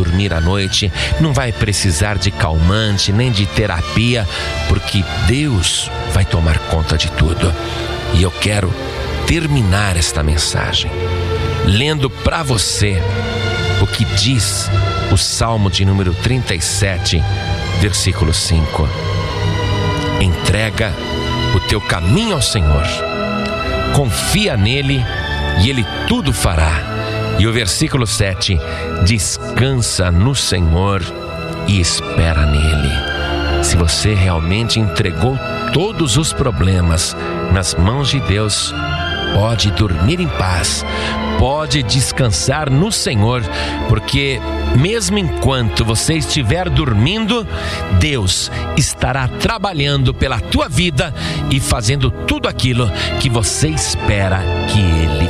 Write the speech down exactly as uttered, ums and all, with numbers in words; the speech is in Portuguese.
dormir à noite, não vai precisar de calmante nem de terapia, porque Deus vai tomar conta de tudo. E eu quero terminar esta mensagem lendo para você o que diz o Salmo de número trinta e sete, versículo cinco. Entrega o teu caminho ao Senhor, confia nele e ele tudo fará. E o versículo sete: descansa no Senhor e espera nele. Se você realmente entregou todos os problemas nas mãos de Deus, pode dormir em paz, pode descansar no Senhor, porque mesmo enquanto você estiver dormindo, Deus estará trabalhando pela tua vida e fazendo tudo aquilo que você espera que Ele